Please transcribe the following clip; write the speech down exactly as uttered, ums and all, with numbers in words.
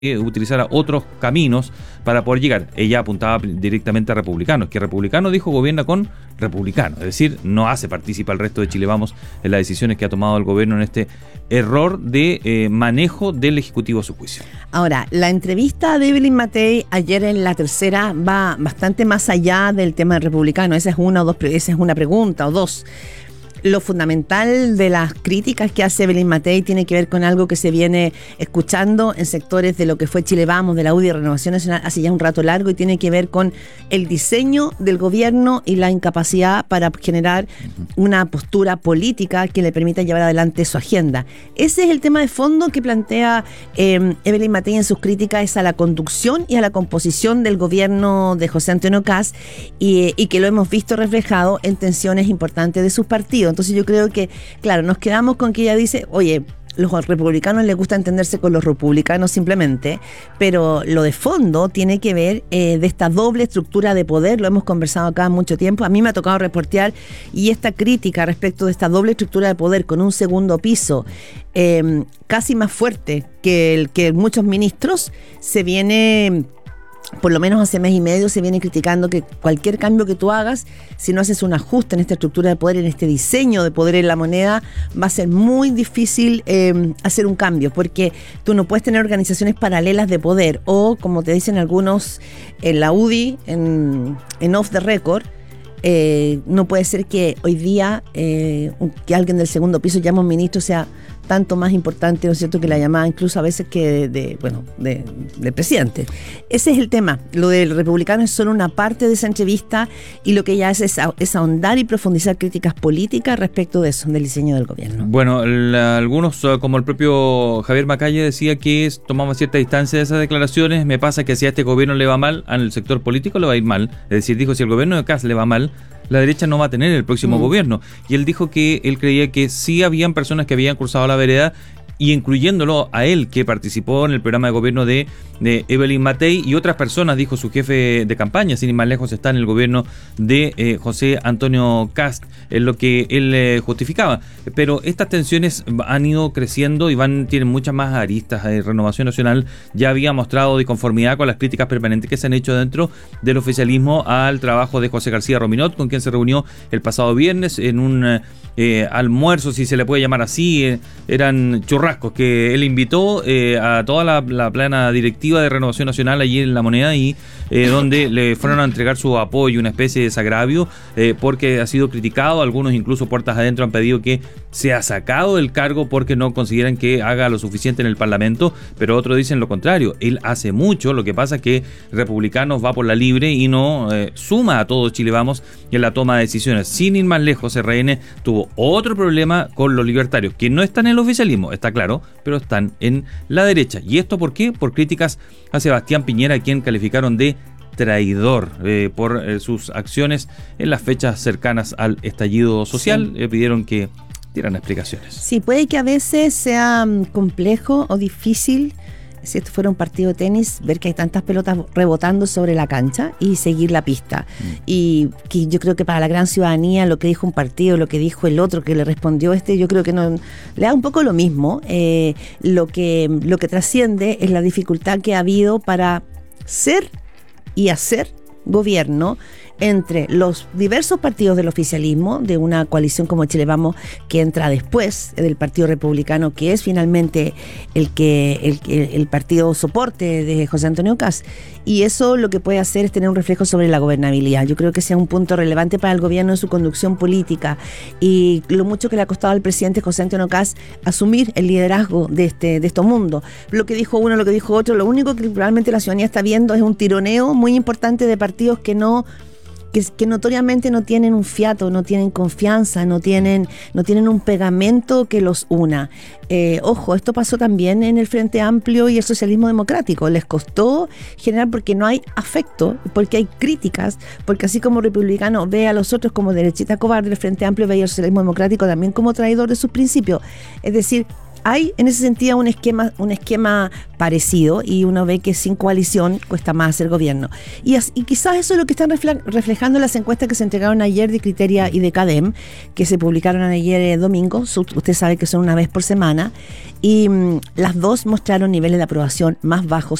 que utilizara otros caminos para poder llegar. Ella apuntaba directamente a republicanos, que republicano, dijo, gobierna con republicanos, es decir, no hace partícipe al resto de Chile Vamos en las decisiones que ha tomado el gobierno en este error de eh, manejo del Ejecutivo a su juicio. Ahora, la entrevista de Evelyn Matei ayer en La Tercera va bastante más allá del tema del republicano. Esa es una o dos, esa es una pregunta o dos. Lo fundamental de las críticas que hace Evelyn Matei tiene que ver con algo que se viene escuchando en sectores de lo que fue Chile Vamos, de la U D I, Renovación Nacional, hace ya un rato largo, y tiene que ver con el diseño del gobierno y la incapacidad para generar una postura política que le permita llevar adelante su agenda. Ese es el tema de fondo que plantea eh, Evelyn Matei en sus críticas, es a la conducción y a la composición del gobierno de José Antonio Kast, y, y que lo hemos visto reflejado en tensiones importantes de sus partidos. Entonces yo creo que, claro, nos quedamos con que ella dice, oye, los republicanos les gusta entenderse con los republicanos simplemente, pero lo de fondo tiene que ver eh, de esta doble estructura de poder. Lo hemos conversado acá mucho tiempo, a mí me ha tocado reportear, y esta crítica respecto de esta doble estructura de poder con un segundo piso eh, casi más fuerte que, el, que muchos ministros, se viene... Por lo menos hace mes y medio se viene criticando que cualquier cambio que tú hagas, si no haces un ajuste en esta estructura de poder, en este diseño de poder en la moneda, va a ser muy difícil eh, hacer un cambio, porque tú no puedes tener organizaciones paralelas de poder, o como te dicen algunos en la U D I, en, en Off the Record, eh, no puede ser que hoy día eh, que alguien del segundo piso llame a un ministro sea tanto más importante, ¿no es cierto?, que la llamada incluso a veces que de, de bueno, de, de presidente. Ese es el tema. Lo del republicano es solo una parte de esa entrevista, y lo que ella hace es, es ahondar y profundizar críticas políticas respecto de eso, del diseño del gobierno. Bueno, la, algunos, como el propio Javier Macaya, decía que es, tomamos cierta distancia de esas declaraciones. Me pasa que si a este gobierno le va mal, al sector político le va a ir mal. Es decir, dijo, si el gobierno de Kast le va mal, la derecha no va a tener el próximo mm. gobierno. Y él dijo que él creía que sí habían personas que habían cruzado la vereda, y incluyéndolo a él, que participó en el programa de gobierno de, de Evelyn Matei, y otras personas, dijo su jefe de campaña, sin ir más lejos, está en el gobierno de eh, José Antonio Kast, es lo que él eh, justificaba. Pero estas tensiones han ido creciendo y van tienen muchas más aristas. Eh, Renovación Nacional ya había mostrado disconformidad con las críticas permanentes que se han hecho dentro del oficialismo al trabajo de José García Rominot, con quien se reunió el pasado viernes en un eh, almuerzo, si se le puede llamar así. Eh, eran churrascos que él invitó eh, a toda la, la plana directiva de Renovación Nacional allí en La Moneda, y eh, donde le fueron a entregar su apoyo, una especie de desagravio, eh, porque ha sido criticado. Algunos, incluso puertas adentro, han pedido que sea sacado del cargo porque no consideran que haga lo suficiente en el Parlamento, pero otros dicen lo contrario, él hace mucho. Lo que pasa es que Republicanos va por la libre y no eh, suma a todo Chile Vamos en la toma de decisiones. Sin ir más lejos, R N tuvo otro problema con los libertarios, que no están en el oficialismo, está claro, Claro, pero están en la derecha. ¿Y esto por qué? Por críticas a Sebastián Piñera, a quien calificaron de traidor eh, por eh, sus acciones en las fechas cercanas al estallido social. Le sí. eh, pidieron que dieran explicaciones. Sí, puede que a veces sea complejo o difícil, si esto fuera un partido de tenis, ver que hay tantas pelotas rebotando sobre la cancha y seguir la pista. Mm. Y que yo creo que para la gran ciudadanía, lo que dijo un partido, lo que dijo el otro, que le respondió este, yo creo que no le da un poco lo mismo. Eh, lo que, lo que trasciende es la dificultad que ha habido para ser y hacer gobierno entre los diversos partidos del oficialismo, de una coalición como Chile Vamos, que entra después del Partido Republicano, que es finalmente el que el, el, el partido soporte de José Antonio Kast, y eso lo que puede hacer es tener un reflejo sobre la gobernabilidad. Yo creo que sea un punto relevante para el gobierno en su conducción política, y lo mucho que le ha costado al presidente José Antonio Kast asumir el liderazgo de este de estos mundos. Lo que dijo uno, lo que dijo otro, lo único que probablemente la ciudadanía está viendo es un tironeo muy importante de partidos que no Que, que notoriamente no tienen un fiato, no tienen confianza, no tienen, no tienen un pegamento que los una. Eh, ojo, esto pasó también en el Frente Amplio y el Socialismo Democrático. Les costó generar, porque no hay afecto, porque hay críticas, porque así como el republicano ve a los otros como derechita cobarde, el Frente Amplio ve al Socialismo Democrático también como traidor de sus principios. Es decir, hay en ese sentido un esquema, un esquema parecido, y uno ve que sin coalición cuesta más hacer gobierno. Y, as, y quizás eso es lo que están reflejando las encuestas que se entregaron ayer de Criteria y de CADEM, que se publicaron ayer eh, domingo. Usted sabe que son una vez por semana, y mm, las dos mostraron niveles de aprobación más bajos